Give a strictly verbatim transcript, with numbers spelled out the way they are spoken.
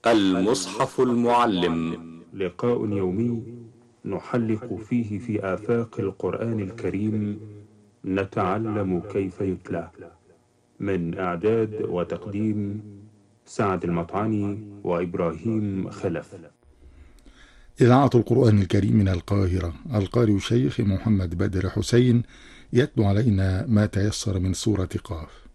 المصحف المعلم، لقاء يومي نحلق فيه في آفاق القرآن الكريم، نتعلم كيف يتلى. من إعداد وتقديم سعد المطعني وإبراهيم خلف. إذاعة القرآن الكريم من القاهرة، القارئ الشيخ محمد بدر حسين يتلو علينا ما تيسر من سورة قاف.